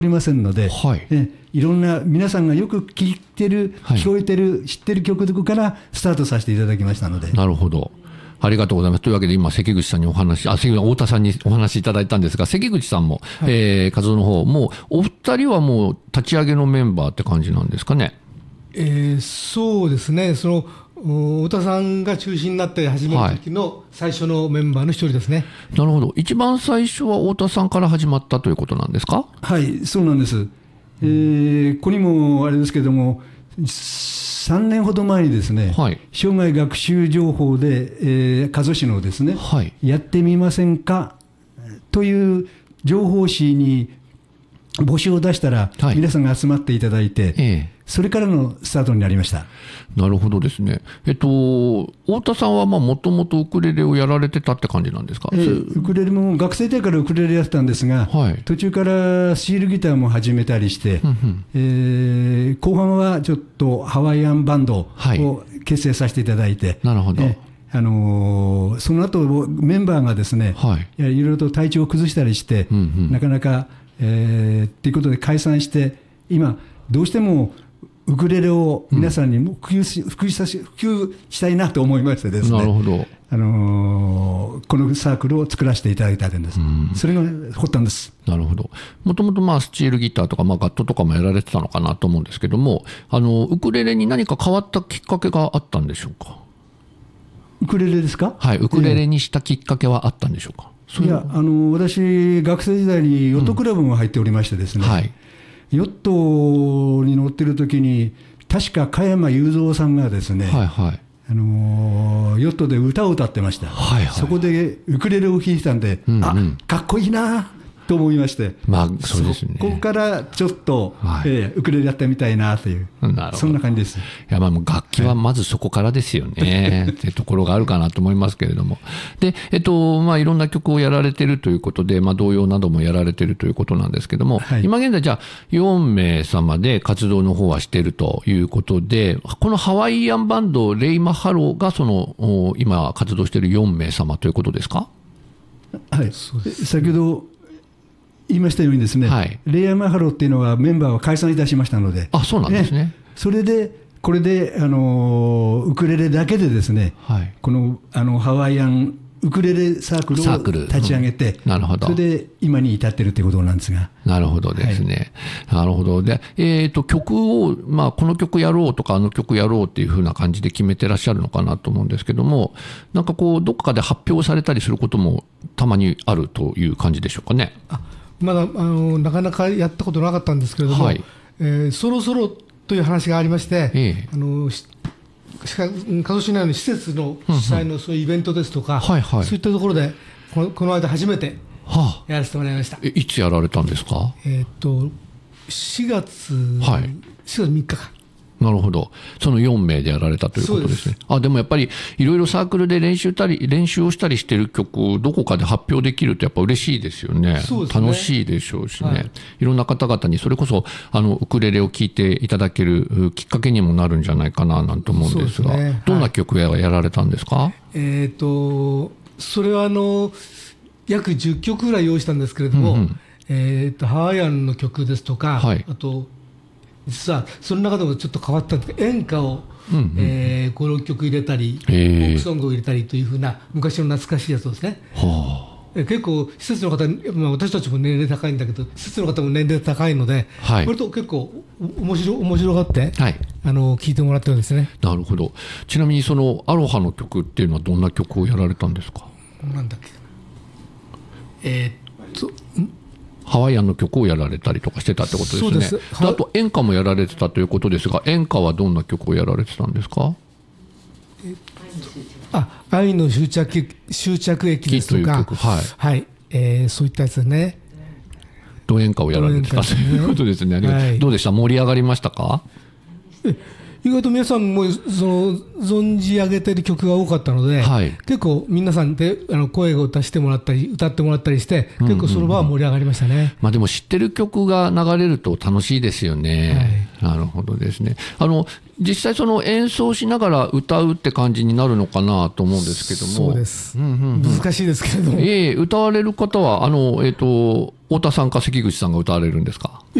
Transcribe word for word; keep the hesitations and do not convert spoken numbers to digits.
りませんので、はい、えいろんな皆さんがよく聞いてる、はい、聞こえてる知ってる曲からスタートさせていただきましたので。 なるほど、ありがとうございます。というわけで今関口さんにお話、あ、関口太田さんにお話いただいたんですが、関口さんも、はい、えー、活動の方もうお二人はもう立ち上げのメンバーって感じなんですかね。 えー、そうですね、その太田さんが中心になって始める時の最初のメンバーの一人ですね。 はい、なるほど。一番最初は太田さんから始まったということなんですか。 はい、そうなんです。えー、ここにもあれですけども、さんねんほど前にですね、はい、生涯学習情報で、えー、加須市のですね、はい、やってみませんかという情報誌に募集を出したら、はい、皆さんが集まっていただいて、ええ、それからのスタートになりました。 なるほどですね。えっと、太田さんはもともとウクレレをやられてたって感じなんですか。 えー、ウクレレも学生時代からウクレレやってたんですが、はい、途中からシールギターも始めたりして、うんうん、えー、後半はちょっとハワイアンバンドを結成させていただいて、はい、 なるほど。 えーあのー、その後メンバーがですね、はい、いろいろと体調を崩したりして、うんうん、なかなか、えー、っていうことで解散して、今どうしてもウクレレを皆さんにも普及し、うん、普及さし、普及したいなと思いましてですね、 なるほど、 あのー、このサークルを作らせていただいたんです、うん、それが発端です。 なるほど。もともとまあスチールギターとか、まあ、ガットとかもやられてたのかなと思うんですけども、あのウクレレに何か変わったきっかけがあったんでしょうか。 ウクレレですか。 はい、ウクレレにしたきっかけはあったんでしょうか。 えー、いや、あの私学生時代にヨットクラブも入っておりましてですね、うん、はい、ヨットに乗ってる時に確か加山雄三さんがですね、はいはい、あのヨットで歌を歌ってました。はいはい、そこでウクレレを弾いてたんで、うんうん、あ、かっこいいなと思いまして、 まあそうですね、 そこからちょっと、はい、えー、ウクレレやってみたいなという、そんな感じです。いや、まあもう楽器はまずそこからですよね、はい、っていうところがあるかなと思いますけれども、で、えっとまあ、いろんな曲をやられているということで、まあ、童謡などもやられているということなんですけども、はい、今現在じゃあよんめい様で活動の方はしているということで、このハワイアンバンドレイマハローがその今活動しているよんめい様ということですか。 はい、先ほど言いましたようにですね、はい、レイヤーマハローっていうのはメンバーは解散いたしましたので、 あ、そうなんですね。ね、 それでこれであのウクレレだけでですね、はい、このあのハワイアンウクレレサークルを立ち上げて、うん、なるほど、それで今に至っているということなんですが。 なるほどですね、はい、なるほど。で、えー、と曲を、まあ、この曲やろうとかあの曲やろうっていう風な感じで決めてらっしゃるのかなと思うんですけども、なんかこうどっかで発表されたりすることもたまにあるという感じでしょうかね。 あ、まだあのなかなかやったことなかったんですけれども、はい、えー、そろそろという話がありまして、ええ、あの加須市内の施設の主催のそういうイベントですとか、うんうん、はいはい、そういったところでこの、この間初めてやらせてもらいました。はあ、いつやられたんですか。 えー、っとしがつ、はい、しがつみっかか。 なるほど。そのよんめいでやられたということですね。あ、でもやっぱりいろいろサークルで練習たり練習をしたりしている曲をどこかで発表できるとやっぱ嬉しいですよね。そうですね。楽しいでしょうしね、はい、いろんな方々にそれこそあのウクレレを聴いていただけるきっかけにもなるんじゃないかななんて思うんですが、そうですね、どんな曲やられたんですか。はい、 えー、とそれはあの約じゅっきょくぐらい用意したんですけれども、うんうん、えー、とハワイアンの曲ですとか、はい、あと実はその中でもちょっと変わったんですけど、演歌を、うんうん、えー、ご、ろっきょく入れたり、フォークソングを入れたりというふうな昔の懐かしいやつですね。はあ、結構施設の方、まあ、私たちも年齢高いんだけど施設の方も年齢高いので、はい、割と結構面白面白がって、はい、あの聞いてもらってるんですね。 なるほど。ちなみにそのアロハの曲っていうのはどんな曲をやられたんですか。 なんだっけ、えー、っとハワイアンの曲をやられたりとかしてたってことですね。そうです。で、あと演歌もやられてたということですが、演歌はどんな曲をやられてたんですか。 えあ、愛の終着終着駅ですとか、はい、はい、えー、そういったやつね。 ド演歌をやられてたということですね。はい、どうでした。盛り上がりましたか。 意外と皆さんもその存じ上げてる曲が多かったので、はい、結構皆さんであの声を出してもらったり歌ってもらったりして結構その場は盛り上がりましたね、うんうんうん、 まあ、でも知ってる曲が流れると楽しいですよね、はい、なるほどですね。あの実際その演奏しながら歌うって感じになるのかなと思うんですけども。 そうです、うんうんうん、難しいですけれども、 えー、歌われる方はあの、えーと、太田さんか関口さんが歌われるんですか？